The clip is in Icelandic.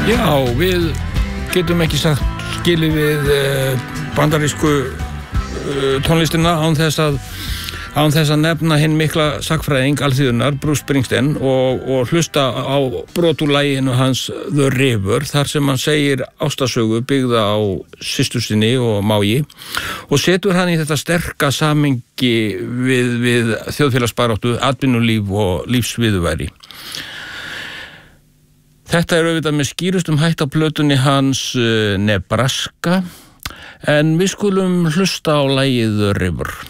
Já, við getum ekki sagt skilið við bandarísku tónlistina án þess að nefna hinn mikla sagnfræðing alþýðunnar, Bruce Springsteen, og hlusta á brot úr laginu hans The River, þar sem hann segir ástarsögu byggða á systur sinni og mági og setur hann í þetta sterka samhengi við þjóðfélagsbaráttu, atvinnulíf og lífsviðurværi. Þetta auðvitað með skýrustum hætt á plötunni hans Nebraska, en við skulum hlusta á lagið The River.